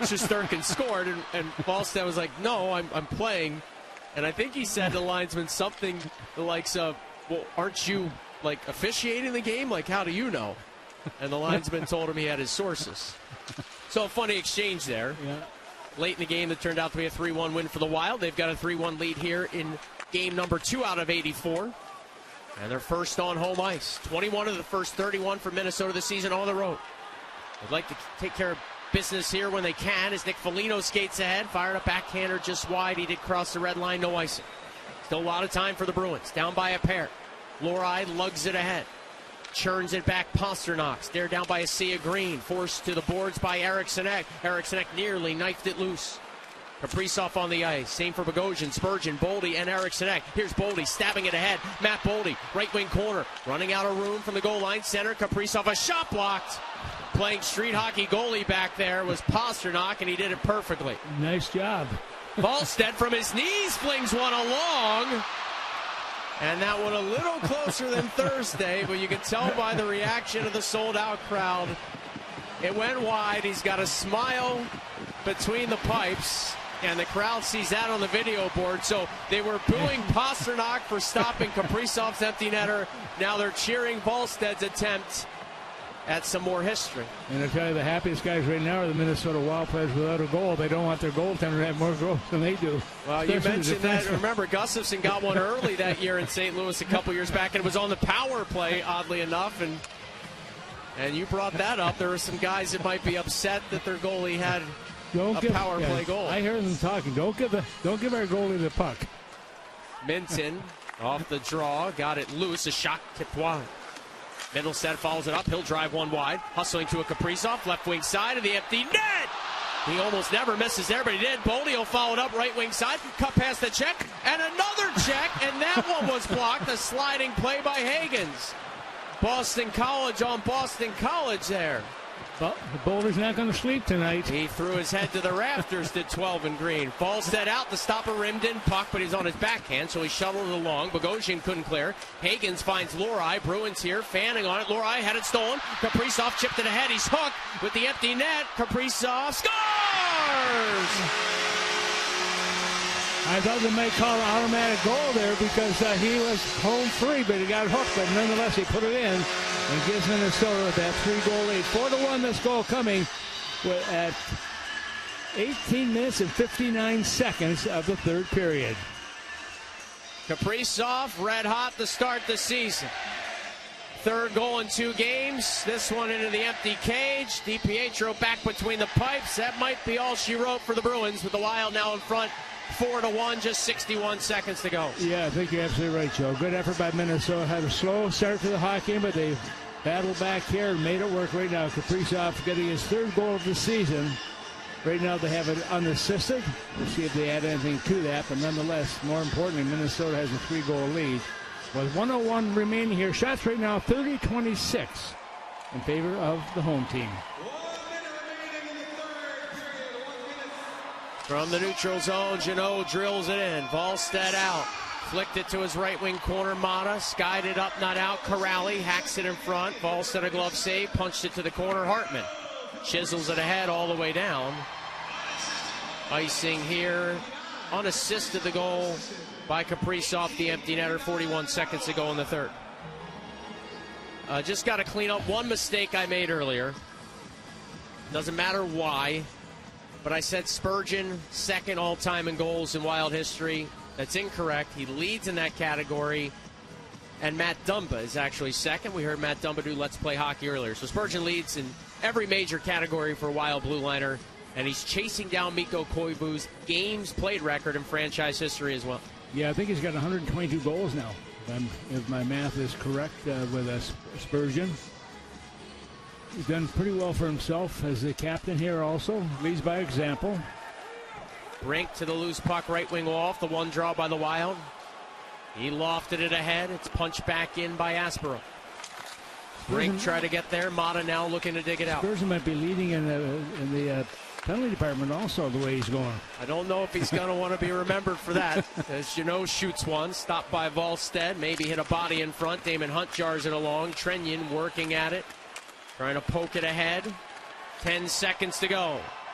Shesterkin scored, and Wallstedt was like, no, I'm playing. And I think he said to the linesman something the likes of, well, aren't you, like, officiating the game? Like, how do you know? And the linesman told him he had his sources. So a funny exchange there. Yeah. Late in the game that turned out to be a 3-1 win for the Wild. They've got a 3-1 lead here in game number 2 out of 84. And they're first on home ice. 21 of the first 31 for Minnesota this season on the road. They'd like to take care of business here when they can as Nick Foligno skates ahead. Fired a backhander just wide. He did cross the red line, no icing. Still a lot of time for the Bruins. Down by a pair. Lohrei lugs it ahead. Churns it back. Pastrnak. Stared down by a sea of green. Forced to the boards by Eriksson Ek. Eriksson Ek nearly knifed it loose. Kaprizov on the ice. Same for Bogosian, Spurgeon, Boldy, and Eriksson Ek. Here's Boldy stabbing it ahead. Matt Boldy, right wing corner. Running out of room from the goal line. Center. Kaprizov, a shot blocked. Playing street hockey goalie back there was Pastrnak, and he did it perfectly. Nice job. Wallstedt from his knees flings one along. And that one a little closer than Thursday, but you can tell by the reaction of the sold-out crowd. It went wide. He's got a smile between the pipes, and the crowd sees that on the video board. So they were booing Pastrnak for stopping Kaprizov's empty netter. Now they're cheering Wallstedt's attempt at some more history. And I tell you, the happiest guys right now are the Minnesota Wild players without a goal. They don't want their goaltender to have more goals than they do. Well, you mentioned that. Remember, Gustafsson got one early that year in St. Louis a couple years back, and it was on the power play, oddly enough. And you brought that up. There were some guys that might be upset that their goalie had a power play goal. I heard them talking. Don't give our goalie the puck. Minton off the draw, got it loose. A shot tipped wide. Mittelstadt follows it up. He'll drive one wide. Hustling to a Kaprizov. Left wing side of the empty net. He almost never misses there, but he did. Boldy will follow it up right wing side. Cut past the check. And another check. And that one was blocked. A sliding play by Hagens. Boston College on Boston College there. Well, the Boulder's not going to sleep tonight. He threw his head to the rafters, did 12 in green. Wallstedt out. The stopper rimmed in puck, but he's on his backhand, so he shuttled it along. Bogosian couldn't clear. Hagens finds Lohrei. Bruins here, fanning on it. Lohrei had it stolen. Kaprizov chipped it ahead. He's hooked with the empty net. Kaprizov scores! I thought they might call an automatic goal there because he was home free, but he got hooked. But nonetheless, he put it in and gives Minnesota that 3-goal lead. 4-1 this goal coming at 18 minutes and 59 seconds of the third period. Kaprizov red hot to start the season. Third goal in 2 games. This one into the empty cage. DiPietro back between the pipes. That might be all she wrote for the Bruins, with the Wild now in front 4-1, just 61 seconds to go. Yeah, I think you're absolutely right, Joe. Good effort by Minnesota. Had a slow start to the hockey game, but they battled back here and made it work right now. Kaprizov getting his 3rd goal of the season. Right now they have it unassisted. We'll see if they add anything to that, but nonetheless, more importantly, Minnesota has a 3-goal lead. With 1:01 remaining here, shots right now 30-26 in favor of the home team. From the neutral zone, Jeannot drills it in. Wallstedt out. Flicked it to his right wing corner. Mata skied it up, not out. Corrali hacks it in front. Wallstedt a glove save. Punched it to the corner. Hartman chisels it ahead all the way down. Icing here. Unassisted the goal by Kaprizov, the empty netter, 41 seconds to go in the third. Just got to clean up one mistake I made earlier. Doesn't matter why. But I said Spurgeon second all-time in goals in Wild history. That's incorrect. He leads in that category. And Matt Dumba is actually second. We heard Matt Dumba do Let's Play Hockey earlier. So Spurgeon leads in every major category for Wild Blue Liner. And he's chasing down Mikko Koivu's games played record in franchise history as well. Yeah, I think he's got 122 goals now, if my math is correct, with Spurgeon. He's done pretty well for himself as the captain here also. Leads by example. Brink to the loose puck, right wing off. The one draw by the Wild. He lofted it ahead. It's punched back in by Aspero. Brink tried to get there. Mata now looking to dig it out. Spurgeon might be leading in the penalty department also, the way he's going. I don't know if he's going to want to be remembered for that. As Jeannot shoots one, stopped by Wallstedt. Maybe hit a body in front. Damon Hunt jars it along. Trenyon working at it. Trying to poke it ahead. 10 seconds to go.